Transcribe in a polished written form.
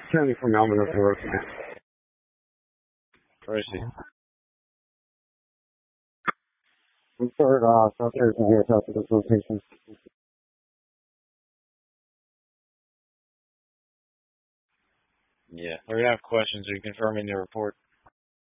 County from Melbourne up to work, man. Tracy. I'm third, South Jersey here, south of this location. Yeah. We're going to have questions. Are you confirming the report?